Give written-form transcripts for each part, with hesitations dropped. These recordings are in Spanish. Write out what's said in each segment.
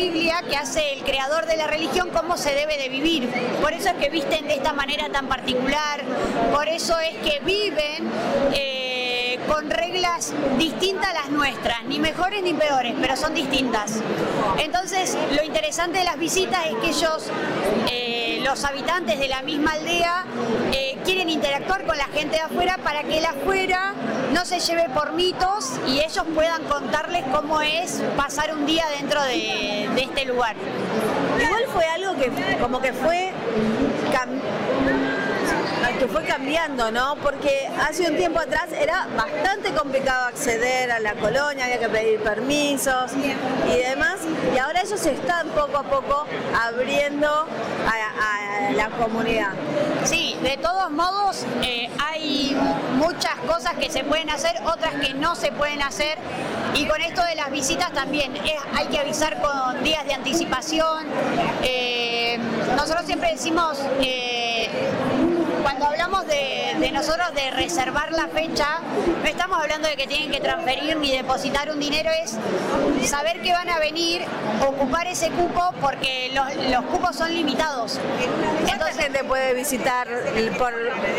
Biblia que hace el creador de la religión cómo se debe de vivir. Por eso es que visten de esta manera tan particular, por eso es que viven con reglas distintas a las nuestras, ni mejores ni peores, pero son distintas. Entonces, lo interesante de las visitas es que ellos, los habitantes de la misma aldea, quieren interactuar con la gente de afuera para que el afuera no se lleve por mitos y ellos puedan contarles cómo es pasar un día dentro de este lugar. Igual fue algo que como que fue cambiando, ¿no? Porque hace un tiempo atrás era bastante complicado acceder a la colonia, había que pedir permisos y demás, y ahora ellos se están poco a poco abriendo a la comunidad. Sí, de todos modos hay muchas cosas que se pueden hacer, otras que no se pueden hacer, y con esto de las visitas también hay que avisar con días de anticipación. Nosotros siempre decimos, cuando hablamos de nosotros de reservar la fecha, no estamos hablando de que tienen que transferir ni depositar un dinero, es saber que van a venir, ocupar ese cupo, porque los cupos son limitados. ¿Cuánta gente puede visitar por...?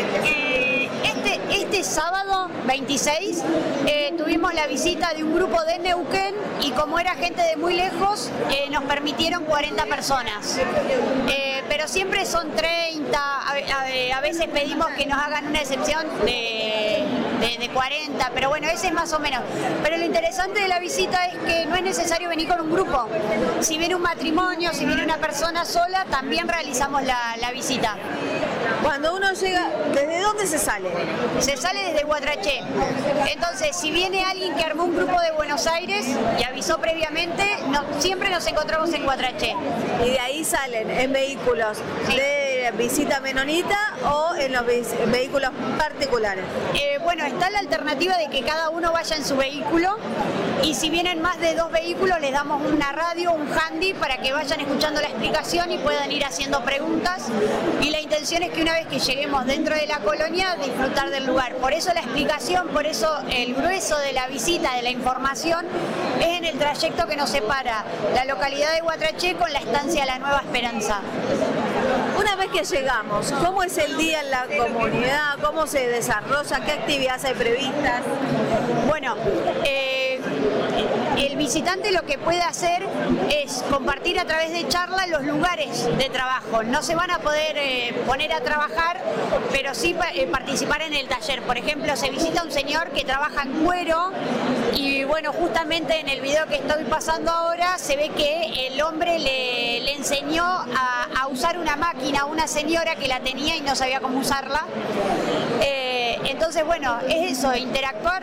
Este sábado 26 tuvimos la visita de un grupo de Neuquén y como era gente de muy lejos nos permitieron 40 personas, pero siempre son 30, a veces pedimos que nos hagan una excepción de 40, pero bueno, ese es más o menos. Pero lo interesante de la visita es que no es necesario venir con un grupo. Si viene un matrimonio, si viene una persona sola, también realizamos la visita. Cuando uno llega, ¿desde dónde se sale? Se sale desde Guatraché. Entonces, si viene alguien que armó un grupo de Buenos Aires y avisó previamente, siempre nos encontramos en Guatraché. Y de ahí salen en vehículos de visita menonita o en los vehículos particulares. Bueno, está la alternativa de que cada uno vaya en su vehículo, y si vienen más de 2 vehículos les damos una radio, un handy, para que vayan escuchando la explicación y puedan ir haciendo preguntas, y la intención es que una vez que lleguemos dentro de la colonia, disfrutar del lugar. Por eso la explicación, por eso el grueso de la visita, de la información, es en el trayecto que nos separa la localidad de Guatraché con la estancia La Nueva Esperanza. Una vez que llegamos, ¿cómo es el día en la comunidad? ¿Cómo se desarrolla? ¿Qué actividades hay previstas? Bueno, el visitante lo que puede hacer es compartir a través de charla los lugares de trabajo. No se van a poder poner a trabajar, pero sí participar en el taller. Por ejemplo, se visita un señor que trabaja en cuero y bueno, justamente en el video que estoy pasando ahora se ve que el hombre le enseñó a usar una máquina a una señora que la tenía y no sabía cómo usarla. Entonces, bueno, es eso, interactuar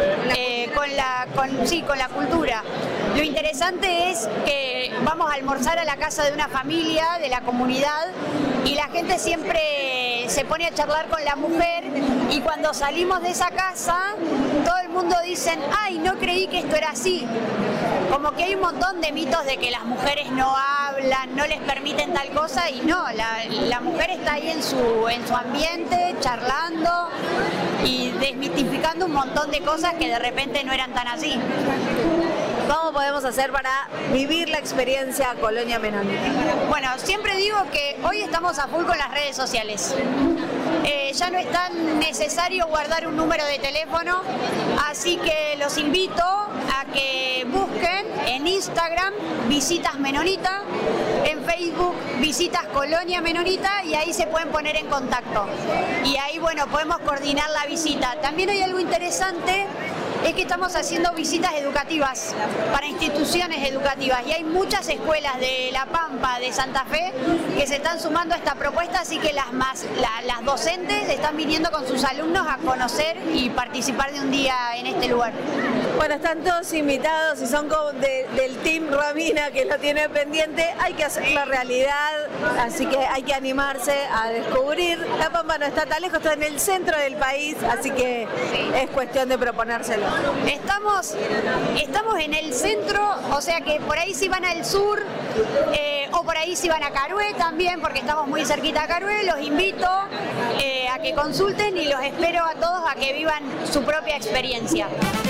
con la cultura. Lo interesante es que vamos a almorzar a la casa de una familia, de la comunidad, y la gente siempre se pone a charlar con la mujer, y cuando salimos de esa casa, todo el mundo dice, ay, no creí que esto era así. Como que hay un montón de mitos de que las mujeres no hablan, no les permiten tal cosa, y no, la mujer está ahí en su ambiente, charlando y desmitificando un montón de cosas que de repente no eran tan así. ¿Cómo podemos hacer para vivir la experiencia Colonia Menonita? Bueno, siempre digo que hoy estamos a full con las redes sociales. Ya no es tan necesario guardar un número de teléfono, así que los invito a que busquen en Instagram Visitas Menonita, en Facebook Visitas Colonia Menonita, y ahí se pueden poner en contacto. Y ahí, bueno, podemos coordinar la visita. También hay algo interesante, es que estamos haciendo visitas educativas para instituciones educativas, y hay muchas escuelas de La Pampa, de Santa Fe, que se están sumando a esta propuesta, así que las docentes están viniendo con sus alumnos a conocer y participar de un día en este lugar. Bueno, están todos invitados y son del Team Romina, que lo tiene pendiente. Hay que hacer la realidad, así que hay que animarse a descubrir. La Pampa no está tan lejos, está en el centro del país, así que es cuestión de proponérselo. Estamos en el centro, o sea que por ahí si van al sur, o por ahí si van a Carué también, porque estamos muy cerquita a Carué. Los invito a que consulten y los espero a todos a que vivan su propia experiencia.